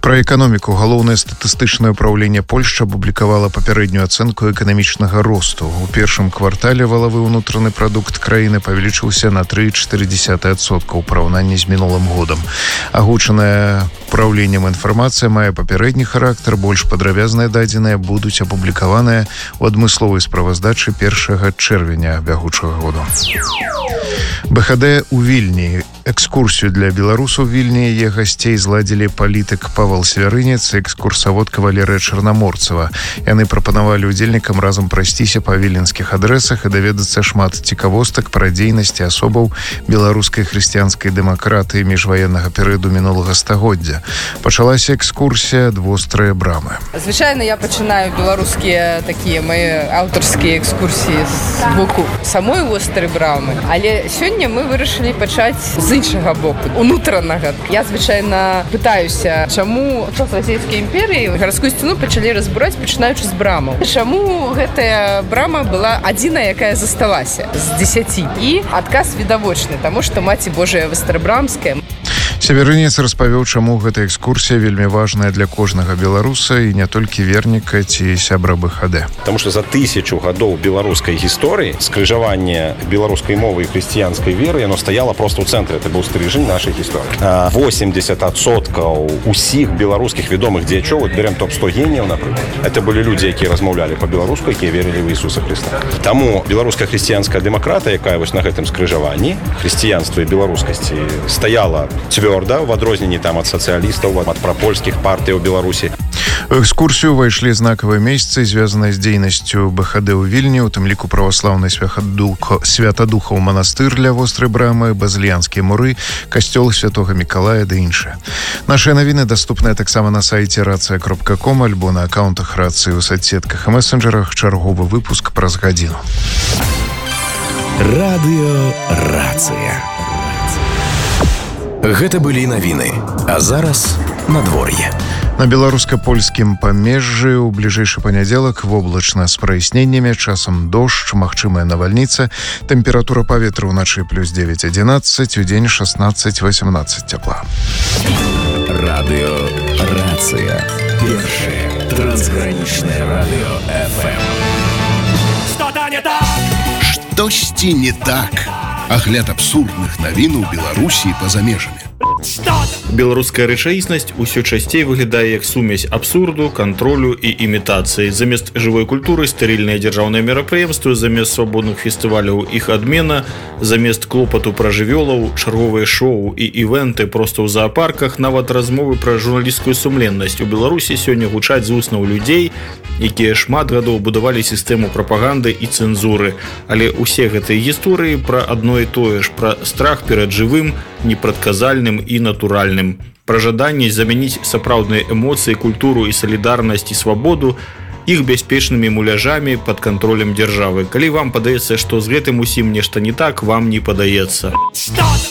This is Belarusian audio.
Пра эканоміку галоўнае статыстычнае ўпраўленне Польшчы апублікавала папярэднюю ацэнку эканамічнага росту. У першым квартале валавы ўнутраны прадукт краіны павялічыўся на 3,4% ў параўнанні з мінулым годам. Агучаная управленнем інфармацыя мае папярэдні характар, больш падрабязныя дадзеныя будуць апублікаваныя ў адмысловай справаздачы 1 чэрвеня бягучага году. БХД у Вільні. Экскурсію для беларусаў Вільні яе гасцей зладзілі палітык Павел Свярынец і экскурсаводка Валерыя Чарнаморцева. Яны прапанавалі удзельнікам разам прайсціся па віленскіх адрэсах і даведацца шмат цікавостак пра дзейнасці асобаў беларускай хрысціянскай дэмакратыі міжваеннага перыяду мінулага стагоддзя. Пачалася экскурсія «Вострыя брамы». Звычайна я пачынаю беларускія такія мае аўтарскія экскурсіі з боку самой вострай брамы, але сёння мы вырашылі пачаць з іншага боку, унутранага. Я звычайна пытаюся, чаму час расійскай імперыі гарадскую сцяну пачалі разбураць, пачынаючы з брамаў. Чаму гэтая брама была адзіная, якая засталася з 10? І адказ відавочны, таму што Маці Божая Вострабрамская. Сявярынец распавёў, чаму гэта экскурсія вельмі важная для кожнага беларуса і не толькі верніка ці сябра БХД. Потому что за 1000 гадоў беларускай гісторыі скрыжаванне беларускай мовы і хрысціянскай веры, оно стаяло просто ў цэнтры. Это быў стрыжень нашай гісторыі. 80% усіх беларускіх вядомых дзеячоў, вот берем топ-100 геніяў, напрыклад, это былі людзі, якія размаўлялі па-беларуску, якія верылі ў Ісуса Христа. Таму беларуская хрысціянская дэмакратыя, якая вось на гэтым скрыжаванні хрысціянства і беларускасці стаяла цвёрда, в адрозненні там ад сацыялістаў, ад прапольскіх партый у Беларусі. У экскурсію ўвайшлі знакавыя месцы, звязаныя з дзейнасцю БХД ў Вільні, у тым ліку праваслаўны святадухаў манастыр для вострай брамы, базыльянскія муры, касцёл святога Мікалая ды іншыя. Нашыя навіны даступныя таксама на сайце racja.com альбо на акаунтах рацыі ў соцсетках і месенджерах. Чарговы выпуск праз гадзіну. Радыё Рацыя. Гэта былі навіны, а зараз надвор'е. На беларуска-польскім памежжы ў бліжэйшы панядзелак воблачна з праясненнямі, часам дождж, магчымая навальніца. Тэмпература паветра ўначы +9-11, удзень 16-18 цяпла. Радыё Рацыя. Першае трансгранічнае радыё FM. Что-то не так! Штосьці не так. Агляд абсурдных навін у Беларусі і па-за межамі. Беларуская рэчаіснасць усё часцей выглядае як сумесь абсурду, кантролю і імітацыі. Замест жывой культуры стэрыльныя дзяржаўныя мерапрыемствы, замест свабодных фестываляў іх адмена, замест клопату пра жывёлаў, чарговыя шоу і івенты проста ў заапарках, нават размовы пра журналісцкую сумленнасць. У Беларусі сёння гучаць з вуснаў людзей, якія шмат гадоў будавалі сістэму прапаганды і цэнзуры. Але ўсе гэтыя гісторыі пра адно і тое ж, пра страх перад жывым, непрадказальным і натуральным. Пра жаданне замяніць сапраўдныя эмоцыі, культуру і салідарнасць і свабоду іх бяспечнымі муляжамі пад кантролем дзяржавы. Калі вам падаецца, што з гэтым усім нешта не так, вам не падаецца.